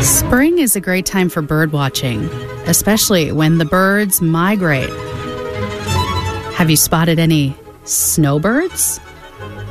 Spring is a great time for bird watching, especially when the birds migrate. Have you spotted any snowbirds?